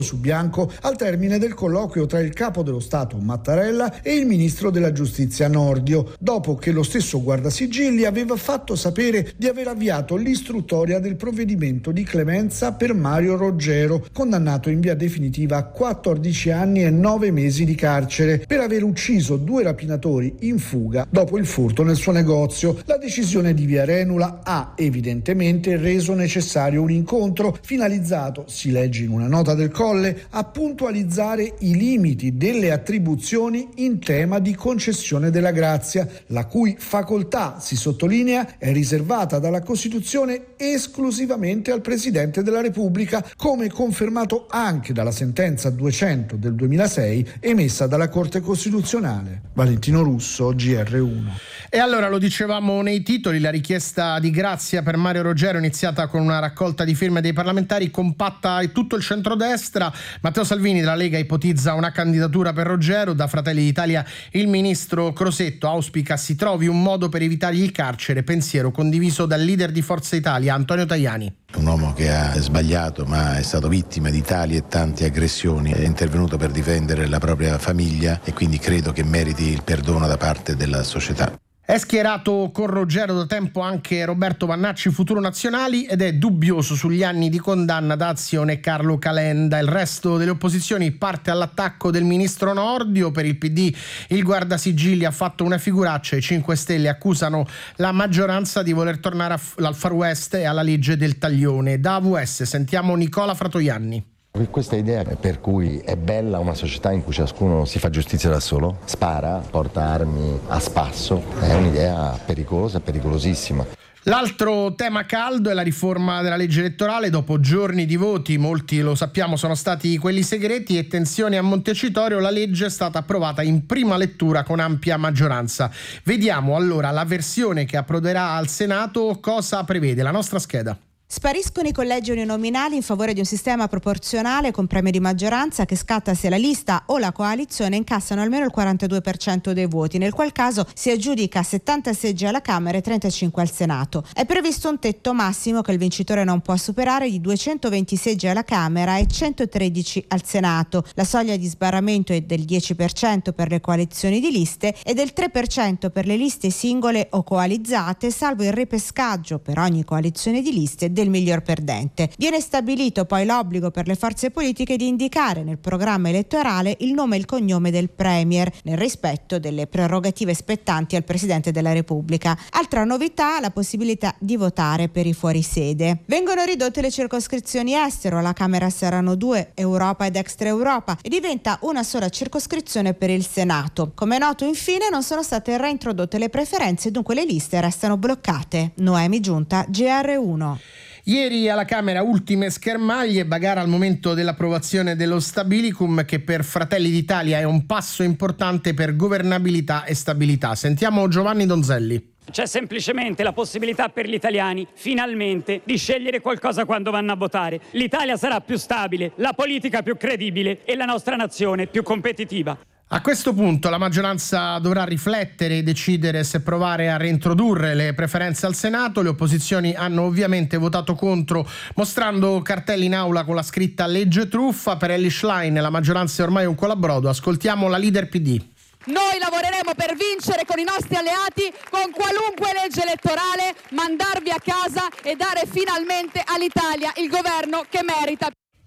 su bianco al termine del colloquio tra il capo dello Stato Mattarella e il ministro della Giustizia Nordio, dopo che lo stesso Guardasigilli aveva fatto sapere di aver avviato l'istruttoria del provvedimento di clemenza per Mario Roggero, condannato in via definitiva a 14 anni e 9 mesi di carcere per aver ucciso 2 rapinatori in fuga dopo il furto nel suo negozio. La decisione di via Arenula ha evidentemente reso necessario un incontro finalizzato, si legge in una nota del Colle, a puntualizzare i limiti delle attribuzioni in tema di concessione della grazia, la cui facoltà, si sottolinea, è riservata dalla Costituzione esclusivamente al Presidente della Repubblica, come confermato anche dalla sentenza 200 del 2006 emessa dalla Corte Costituzionale. Valentino Russo, GR1. E allora, lo dicevamo nei titoli, la richiesta di grazia per Mario Roggero è iniziata con una raccolta di firme dei parlamentari compatta e tutto il centrodestra. Matteo Salvini della Lega ipotizza una candidatura per Roggero. Da Fratelli d'Italia il ministro Crosetto auspica si trovi un modo per evitargli il carcere, pensiero condiviso dal leader di Forza Italia Antonio Tajani. Un uomo che ha sbagliato ma è stato vittima di tali e tante aggressioni, è intervenuto per difendere la propria famiglia e quindi credo che meriti il perdono da parte della società. È schierato con Roggero da tempo anche Roberto Vannacci, Futuro Nazionali, ed è dubbioso sugli anni di condanna da Azione Carlo Calenda. Il resto delle opposizioni parte all'attacco del ministro Nordio. Per il PD il Guardasigilli ha fatto una figuraccia, i 5 Stelle accusano la maggioranza di voler tornare al Far West e alla legge del taglione. Da AVS sentiamo Nicola Fratoianni. Questa idea per cui è bella una società in cui ciascuno si fa giustizia da solo, spara, porta armi a spasso, è un'idea pericolosa, pericolosissima. L'altro tema caldo è la riforma della legge elettorale. Dopo giorni di voti, molti lo sappiamo sono stati quelli segreti e tensioni a Montecitorio, la legge è stata approvata in prima lettura con ampia maggioranza. Vediamo allora la versione che approderà al Senato, cosa prevede la nostra scheda. Spariscono i collegi uninominali in favore di un sistema proporzionale con premio di maggioranza che scatta se la lista o la coalizione incassano almeno il 42% dei voti, nel qual caso si aggiudica 70 seggi alla Camera e 35 al Senato. È previsto un tetto massimo che il vincitore non può superare di 220 seggi alla Camera e 113 al Senato. La soglia di sbarramento è del 10% per le coalizioni di liste e del 3% per le liste singole o coalizzate, salvo il ripescaggio per ogni coalizione di liste del miglior perdente. Viene stabilito poi l'obbligo per le forze politiche di indicare nel programma elettorale il nome e il cognome del Premier, nel rispetto delle prerogative spettanti al Presidente della Repubblica. Altra novità, la possibilità di votare per i fuorisede. Vengono ridotte le circoscrizioni estero, alla Camera saranno 2, Europa ed Extra Europa, e diventa una sola circoscrizione per il Senato. Come è noto, infine, non sono state reintrodotte le preferenze, dunque le liste restano bloccate. Noemi Giunta, GR1. Ieri alla Camera ultime schermaglie, bagarre al momento dell'approvazione dello Stabilicum, che per Fratelli d'Italia è un passo importante per governabilità e stabilità. Sentiamo Giovanni Donzelli. C'è semplicemente la possibilità per gli italiani, finalmente, di scegliere qualcosa quando vanno a votare. L'Italia sarà più stabile, la politica più credibile e la nostra nazione più competitiva. A questo punto la maggioranza dovrà riflettere e decidere se provare a reintrodurre le preferenze al Senato. Le opposizioni hanno ovviamente votato contro, mostrando cartelli in aula con la scritta legge truffa. Per Elly Schlein la maggioranza è ormai un colabrodo. Ascoltiamo la leader PD. Noi lavoreremo per vincere con i nostri alleati, con qualunque legge elettorale, mandarvi a casa e dare finalmente all'Italia il governo che merita.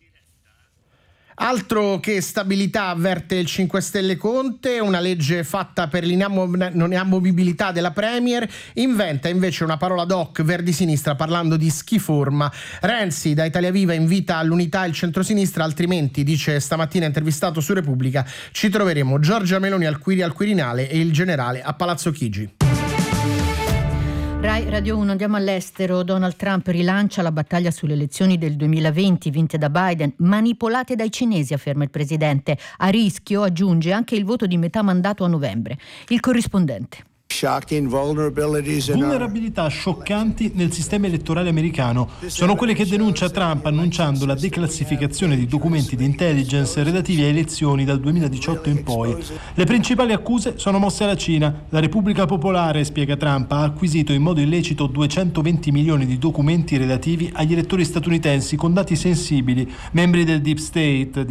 Altro che stabilità, avverte il 5 Stelle Conte, una legge fatta per l'inamovibilità della Premier, inventa invece una parola doc Verdi-Sinistra parlando di schiforma. Renzi da Italia Viva invita all'unità il centrosinistra, altrimenti, dice stamattina intervistato su Repubblica, ci troveremo Giorgia Meloni al Quirinale e il generale a Palazzo Chigi. Rai Radio 1, andiamo all'estero. Donald Trump rilancia la battaglia sulle elezioni del 2020 vinte da Biden, manipolate dai cinesi, afferma il presidente. A rischio, aggiunge, anche il voto di metà mandato a novembre. Il corrispondente. Vulnerabilità scioccanti nel sistema elettorale americano sono quelle che denuncia Trump, annunciando la declassificazione di documenti di intelligence relativi a elezioni dal 2018 in poi. Le principali accuse sono mosse alla Cina. La Repubblica Popolare, spiega Trump, ha acquisito in modo illecito 220 milioni di documenti relativi agli elettori statunitensi con dati sensibili, membri del Deep State,